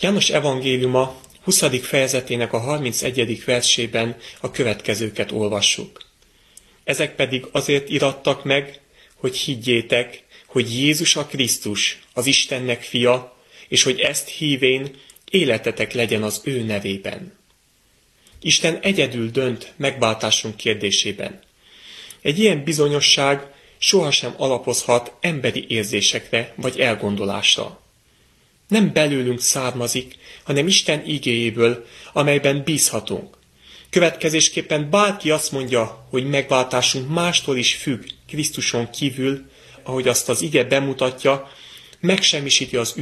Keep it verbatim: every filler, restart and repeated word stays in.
János evangéliuma huszadik fejezetének a harmincegyedik versében a következőket olvassuk. Ezek pedig azért irattak meg, hogy higgyétek, hogy Jézus a Krisztus, az Istennek fia, és hogy ezt hívén életetek legyen az ő nevében. Isten egyedül dönt megváltásunk kérdésében. Egy ilyen bizonyosság sohasem alapozhat emberi érzésekre vagy elgondolásra. Nem belőlünk származik, hanem Isten igéjéből, amelyben bízhatunk. Következésképpen bárki azt mondja, hogy megváltásunk mástól is függ Krisztuson kívül, ahogy azt az ige bemutatja, megsemmisíti az